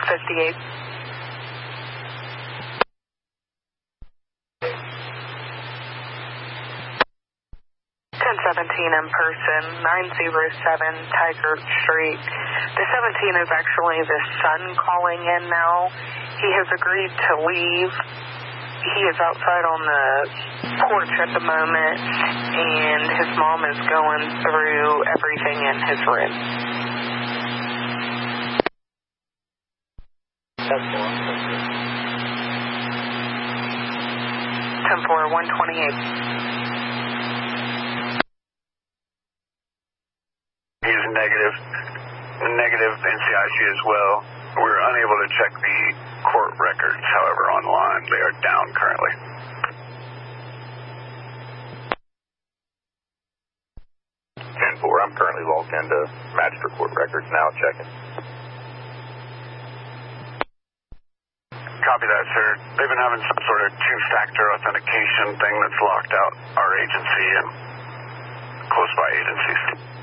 58. 1017 in person, 907 Tiger Street. The 17 is actually the son calling in now. He has agreed to leave. He is outside on the porch at the moment, and his mom is going through everything in his room. 10-4, 128. He's negative NCIC as well. We're unable to check the court records, however, online. They are down currently. I'm currently logged into Magistrate Court records now, checking. Copy that, sir. They've been having some sort of two-factor authentication thing that's locked out our agency and close-by agencies.